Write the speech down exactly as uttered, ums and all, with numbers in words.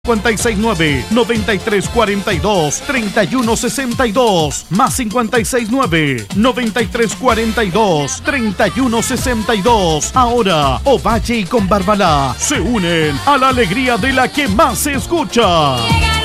cincuenta y seis nueve, noventa y tres cuarenta y dos, treinta y uno sesenta y dos, más cincuenta y seis nueve, noventa y tres cuarenta y dos, treinta y uno sesenta y dos. Ahora, Ovalle y con Barbalá se unen a la alegría de la que más se escucha.